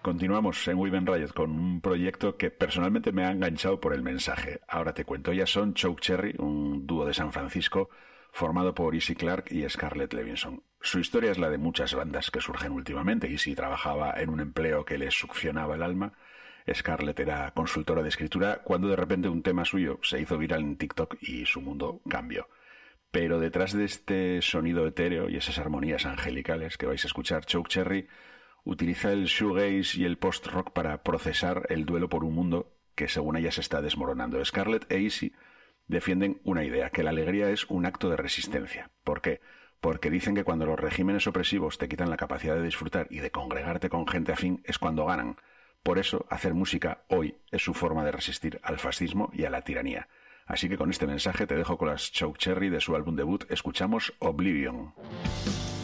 Continuamos en Women Riot con un proyecto que personalmente me ha enganchado por el mensaje. Ahora te cuento, ellas son Choke Cherry, un dúo de San Francisco formado por Izzy Clark y Scarlett Levinson. Su historia es la de muchas bandas que surgen últimamente. Izzy trabajaba en un empleo que les succionaba el alma. Scarlett era consultora de escritura cuando de repente un tema suyo se hizo viral en TikTok y su mundo cambió. Pero detrás de este sonido etéreo y esas armonías angelicales que vais a escuchar, Choke Cherry utiliza el shoegaze y el post-rock para procesar el duelo por un mundo que según ella se está desmoronando. Scarlett e Izzy defienden una idea, que la alegría es un acto de resistencia. ¿Por qué? Porque dicen que cuando los regímenes opresivos te quitan la capacidad de disfrutar y de congregarte con gente afín es cuando ganan. Por eso, hacer música hoy es su forma de resistir al fascismo y a la tiranía. Así que con este mensaje te dejo con las Choke Cherry de su álbum debut. Escuchamos Oblivion.